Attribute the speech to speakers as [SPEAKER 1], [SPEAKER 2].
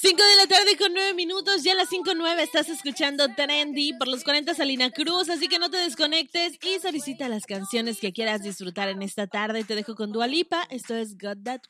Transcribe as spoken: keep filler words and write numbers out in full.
[SPEAKER 1] cinco de la tarde con nueve minutos, ya a las cinco nueve estás escuchando Trendy por los cuarenta Salina Cruz, así que no te desconectes y solicita las canciones que quieras disfrutar en esta tarde. Te dejo con Dua Lipa, esto es Got That